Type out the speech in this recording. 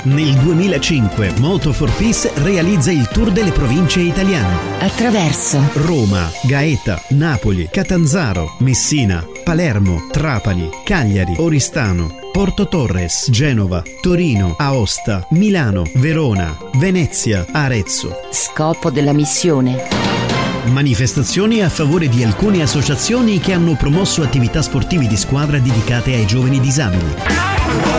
Nel 2005 Moto for Peace realizza il tour delle province italiane. Attraverso Roma, Gaeta, Napoli, Catanzaro, Messina, Palermo, Trapani, Cagliari, Oristano, Porto Torres, Genova, Torino, Aosta, Milano, Verona, Venezia, Arezzo. Scopo della missione: manifestazioni a favore di alcune associazioni che hanno promosso attività sportive di squadra dedicate ai giovani disabili.